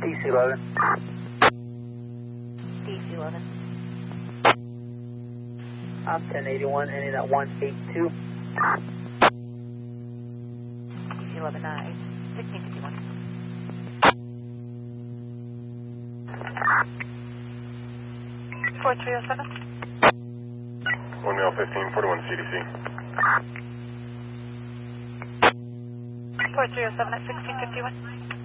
DC-11. DC-11. I'm 1081, ending at 182. DC-11, 1651. (4307) 1L15, 41 CDC. 4307 at 1651.